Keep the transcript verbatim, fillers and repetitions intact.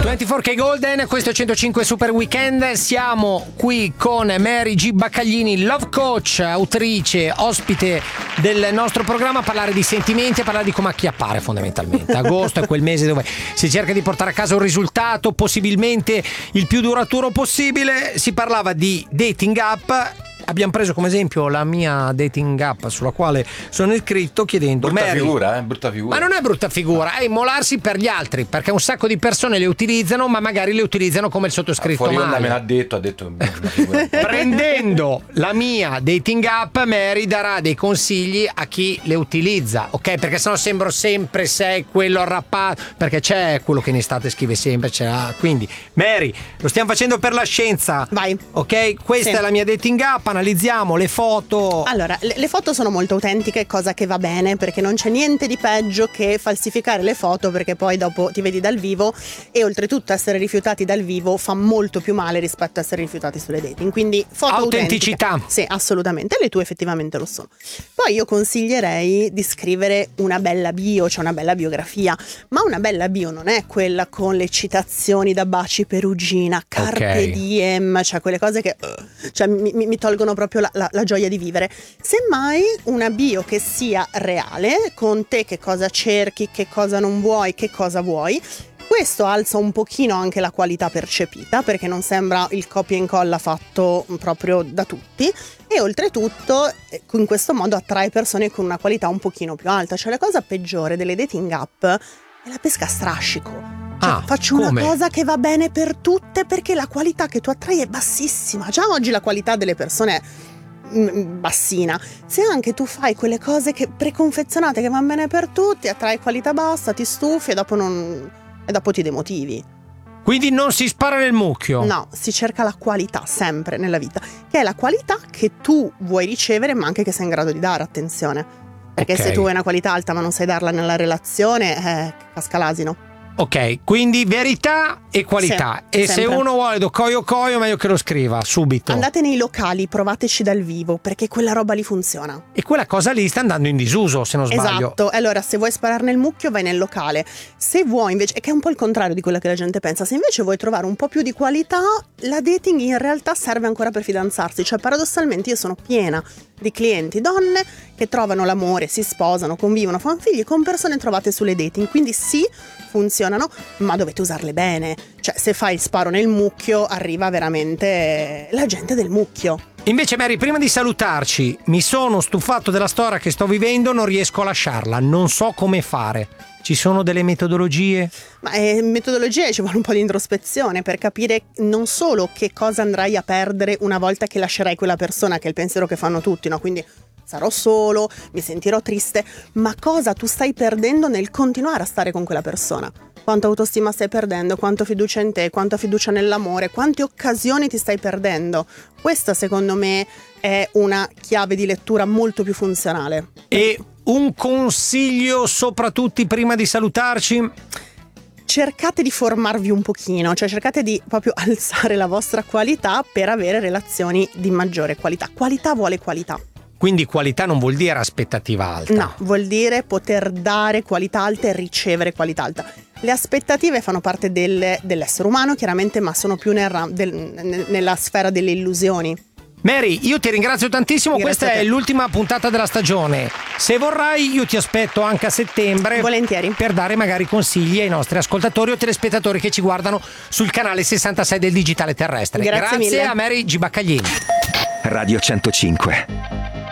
ventiquattro K Golden, questo è centocinque Super Weekend. Siamo qui con Mary G. Baccaglini, love coach, autrice, ospite del nostro programma, a parlare di sentimenti, a parlare di come acchiappare fondamentalmente. Agosto è quel mese dove si cerca di portare a casa un risultato, possibilmente il più duraturo possibile. Si parlava di dating app. Abbiamo preso come esempio la mia dating app sulla quale sono iscritto, chiedendo brutta Mary, figura, eh? Brutta figura. ma non è brutta figura, è immolarsi per gli altri, perché un sacco di persone le utilizzano, ma magari le utilizzano come il sottoscritto. Fuori male. onda me l'ha detto, ha detto una figura. Prendendo la mia dating app, Mary darà dei consigli a chi le utilizza, ok? Perché sennò sembro sempre sei quello arrappato, perché c'è quello che in estate scrive sempre, c'è la... Quindi Mary, lo stiamo facendo per la scienza. Vai. Ok? Questa Sì. è la mia dating app, analizziamo le foto. Allora, le, le foto sono molto autentiche, cosa che va bene, perché non c'è niente di peggio che falsificare le foto, perché poi dopo ti vedi dal vivo e oltretutto essere rifiutati dal vivo fa molto più male rispetto a essere rifiutati sulle dating. Quindi foto autenticità. autentiche. Sì, assolutamente, le tue effettivamente lo sono. Poi io consiglierei di scrivere una bella bio, cioè una bella biografia, ma una bella bio non è quella con le citazioni da Baci Perugina, Carpe Ok. Diem, cioè quelle cose che cioè, mi, mi- mi tolgono proprio la, la, la gioia di vivere. Semmai una bio che sia reale, con te che cosa cerchi, che cosa non vuoi, che cosa vuoi. Questo alza un pochino anche la qualità percepita, perché non sembra il copia e incolla fatto proprio da tutti, e oltretutto eh, in questo modo attrae persone con una qualità un pochino più alta. Cioè la cosa peggiore delle dating app è la pesca a strascico. Cioè, Ah, faccio come? una cosa che va bene per tutte, perché la qualità che tu attrai è bassissima. Già oggi la qualità delle persone è bassina. Se anche tu fai quelle cose che preconfezionate che vanno bene per tutti, attrai qualità bassa, ti stufi e dopo non e dopo ti demotivi. Quindi non si spara nel mucchio. No, si cerca la qualità sempre nella vita, che è la qualità che tu vuoi ricevere, ma anche che sei in grado di dare, attenzione. Perché Ok. se tu hai una qualità alta ma non sai darla nella relazione, eh, casca l'asino. Ok, quindi verità e qualità. Sì, e se sempre. uno vuole do coio coio, meglio che lo scriva subito. Andate nei locali, provateci dal vivo, perché quella roba lì funziona. E quella cosa lì sta andando in disuso, se non sbaglio. Esatto, allora se vuoi sparare nel mucchio vai nel locale, se vuoi invece, che è un po' il contrario di quello che la gente pensa, se invece vuoi trovare un po' più di qualità, la dating in realtà serve ancora per fidanzarsi. Cioè paradossalmente io sono piena di clienti donne che trovano l'amore, si sposano, convivono, fanno figli con persone trovate sulle dating, quindi sì, funzionano, ma dovete usarle bene. Cioè se fai il sparo nel mucchio arriva veramente la gente del mucchio. Invece Mary, prima di salutarci, mi sono stufato della storia che sto vivendo, non riesco a lasciarla, non so come fare. Ci sono delle metodologie? Ma eh, metodologia ci vuole un po' di introspezione per capire non solo che cosa andrai a perdere una volta che lascerai quella persona, che è il pensiero che fanno tutti, no? Quindi sarò solo, mi sentirò triste, ma cosa tu stai perdendo nel continuare a stare con quella persona? Quanta autostima stai perdendo, quanto fiducia in te, quanta fiducia nell'amore, quante occasioni ti stai perdendo. Questa secondo me è una chiave di lettura molto più funzionale. E un consiglio soprattutto prima di salutarci? Cercate di formarvi un pochino, cioè cercate di proprio alzare la vostra qualità per avere relazioni di maggiore qualità. Qualità vuole qualità. Quindi qualità non vuol dire aspettativa alta. No, vuol dire poter dare qualità alta e ricevere qualità alta. Le aspettative fanno parte del, dell'essere umano, chiaramente, ma sono più nel, ram- del, nel- nella sfera delle illusioni. Mary, io ti ringrazio tantissimo, Grazie questa a te. è l'ultima puntata della stagione. Se vorrai io ti aspetto anche a settembre. Volentieri. Per dare magari consigli ai nostri ascoltatori o telespettatori che ci guardano sul canale sessantasei del Digitale Terrestre. Grazie mille. a Mary G. Baccaglini. Radio centocinque.